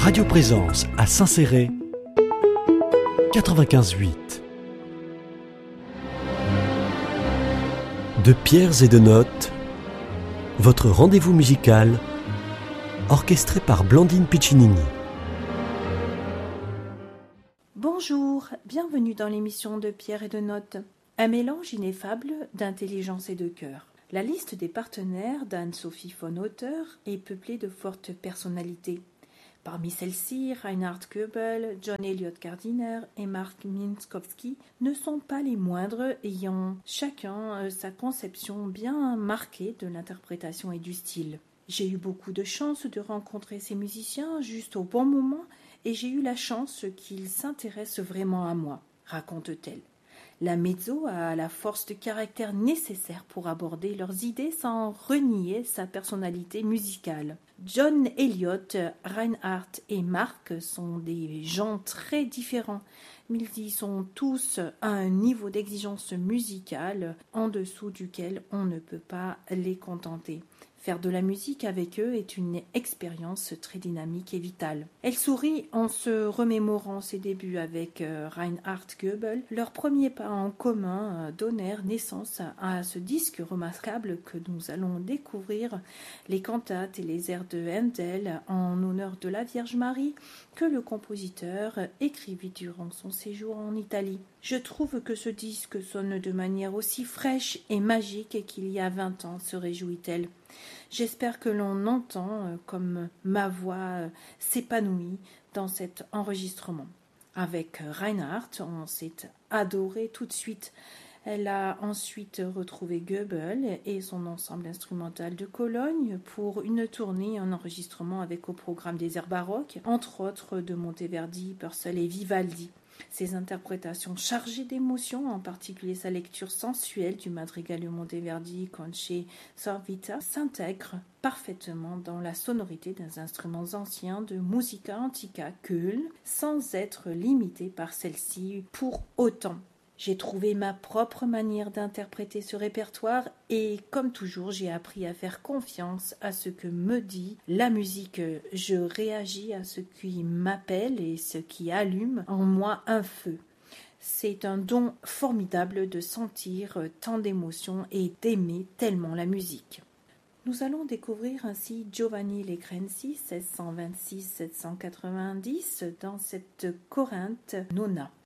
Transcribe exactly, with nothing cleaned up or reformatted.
Radio Présence à Saint-Céré, quatre-vingt-quinze huit. De pierres et de notes, votre rendez-vous musical, orchestré par Blandine Piccinini. Bonjour, bienvenue dans l'émission de Pierres et de Notes, un mélange ineffable d'intelligence et de cœur. La liste des partenaires d'Anne-Sophie von Otter est peuplée de fortes personnalités. Parmi celles-ci, Reinhard Goebel, John Eliot Gardiner et Mark Minkowski ne sont pas les moindres, ayant chacun sa conception bien marquée de l'interprétation et du style. J'ai eu beaucoup de chance de rencontrer ces musiciens juste au bon moment et j'ai eu la chance qu'ils s'intéressent vraiment à moi, raconte-t-elle. La mezzo a la force de caractère nécessaire pour aborder leurs idées sans renier sa personnalité musicale. John Eliot, Reinhard et Mark sont des gens très différents, mais ils y sont tous à un niveau d'exigence musicale en dessous duquel on ne peut pas les contenter. Faire de la musique avec eux est une expérience très dynamique et vitale. Elle sourit en se remémorant ses débuts avec euh, Reinhard Goebel. Leurs premiers pas en commun euh, donnèrent naissance à, à ce disque remarquable que nous allons découvrir, les cantates et les airs de Handel en honneur de la Vierge Marie que le compositeur écrivit durant son séjour en Italie. Je trouve que ce disque sonne de manière aussi fraîche et magique qu'il y a vingt ans, se réjouit-elle. J'espère que l'on entend euh, comme ma voix euh, s'épanouit dans cet enregistrement. Avec Reinhard, on s'est adoré tout de suite. Elle a ensuite retrouvé Goebel et son ensemble instrumental de Cologne pour une tournée en enregistrement avec au programme des airs baroques, entre autres de Monteverdi, Purcell et Vivaldi. Ses interprétations chargées d'émotions, en particulier sa lecture sensuelle du madrigal de Monteverdi, Conce sor vita, s'intègrent parfaitement dans la sonorité des instruments anciens de Musica Antica Köln, sans être limitée par celle-ci pour autant. J'ai trouvé ma propre manière d'interpréter ce répertoire et, comme toujours, j'ai appris à faire confiance à ce que me dit la musique. Je réagis à ce qui m'appelle et ce qui allume en moi un feu. C'est un don formidable de sentir tant d'émotions et d'aimer tellement la musique. Nous allons découvrir ainsi Giovanni Legrenzi, seize cent vingt-six à sept cent quatre-vingt-dix, dans cette Corinthe Nona.